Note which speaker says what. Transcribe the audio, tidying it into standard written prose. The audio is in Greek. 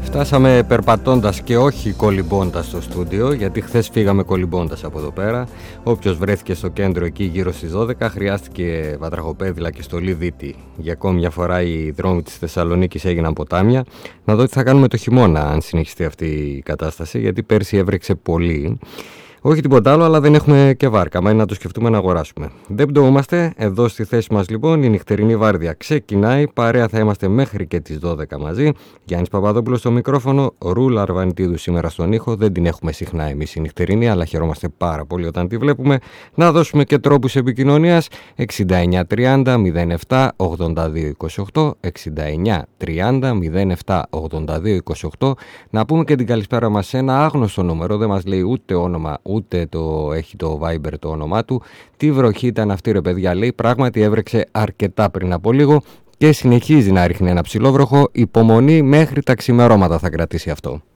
Speaker 1: Φτάσαμε περπατώντας και όχι κολυμπώντας στο στούντιο, γιατί χθες φύγαμε κολυμπώντας από εδώ πέρα. Όποιος βρέθηκε στο κέντρο εκεί γύρω στις 12 χρειάστηκε βατραχοπέδιλα και στολή δίτη. Για ακόμη μια φορά οι δρόμοι της Θεσσαλονίκης έγιναν ποτάμια. Να δω τι θα κάνουμε το χειμώνα αν συνεχιστεί αυτή η κατάσταση, γιατί πέρσι έβρεξε πολύ. Όχι τίποτα άλλο, αλλά δεν έχουμε και βάρκα. Μα είναι να το σκεφτούμε να αγοράσουμε. Δεν πτωούμαστε. Εδώ στη θέση μας λοιπόν η νυχτερινή βάρδια ξεκινάει. Παρέα θα είμαστε μέχρι και τις 12 μαζί. Γιάννης Παπαδόπουλος στο μικρόφωνο. Ρούλα Αρβανιτίδου σήμερα στον ήχο. Δεν την έχουμε συχνά εμείς η νυχτερινή, αλλά χαιρόμαστε πάρα πολύ όταν τη βλέπουμε. Να δώσουμε και τρόπους επικοινωνίας. 69 30 07 82 28. 69 30 07 82 28. Να πούμε και την καλησπέρα μας σε ένα άγνωστο νούμερο. Δεν μας λέει ούτε όνομα, ούτε έχει το Viber το όνομά του. Τι βροχή ήταν αυτή ρε παιδιά, λέει. Πράγματι έβρεξε αρκετά πριν από λίγο και συνεχίζει να ρίχνει ένα ψηλόβροχο. Υπομονή μέχρι τα ξημερώματα θα κρατήσει αυτό.